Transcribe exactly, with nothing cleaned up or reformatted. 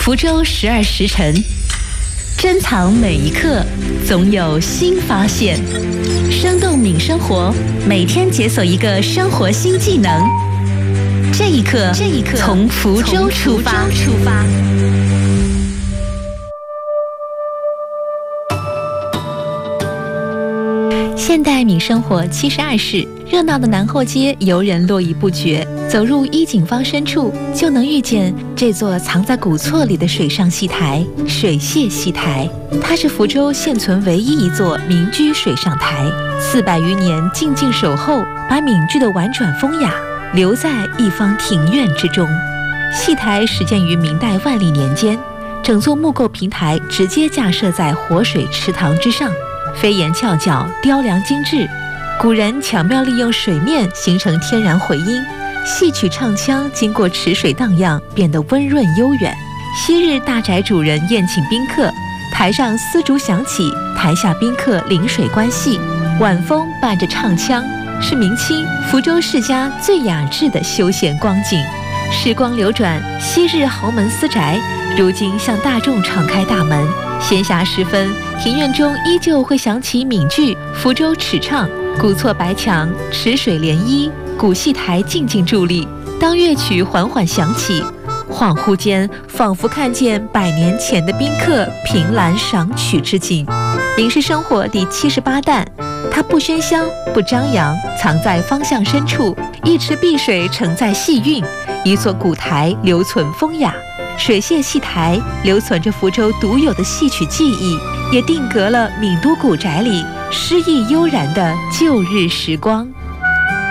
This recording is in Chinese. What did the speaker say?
福州十二时辰，珍藏每一刻，总有新发现。生动敏生活，每天解锁一个生活新技能。这一刻，这一刻，从福州出发。出发。现代闽生活七十二室，热闹的南后街游人络绎不绝。走入衣锦坊深处，就能遇见这座藏在古厝里的水上戏台——水榭戏台。它是福州现存唯一一座民居水上台，四百余年静静守候，把闽剧的婉转风雅留在一方庭院之中。戏台始建于明代万历年间，整座木构平台直接架设在活水池塘之上。飞檐翘角，雕梁精致，古人巧妙利用水面形成天然回音，戏曲唱腔经过池水荡漾，变得温润悠远。昔日大宅主人宴请宾客，台上丝竹响起，台下宾客临水观戏，晚风伴着唱腔，是明清福州世家最雅致的休闲光景。时光流转，昔日豪门私宅如今向大众敞开大门。闲暇时分，庭院中依旧会响起闽剧《福州尺唱》，古厝白墙，池水涟漪，古戏台静静伫立。当乐曲缓缓响起，恍惚间仿佛看见百年前的宾客凭栏赏曲之景。闽式生活第七十八弹，它不喧嚣，不张扬，藏在方向深处。一池碧水承载戏韵，一座古台留存风雅。水榭戏台留存着福州独有的戏曲技艺，也定格了闽都古宅里诗意悠然的旧日时光。